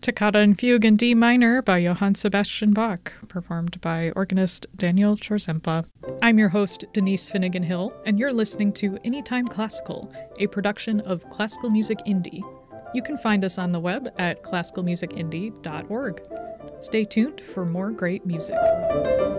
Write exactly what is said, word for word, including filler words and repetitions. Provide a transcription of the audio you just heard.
Toccata and Fugue in D minor by Johann Sebastian Bach, performed by organist Daniel Chorzempa. I'm your host, Denise Finnegan Hill, and you're listening to Anytime Classical, a production of Classical Music Indie. You can find us on the web at classical music indie dot org. Stay tuned for more great music.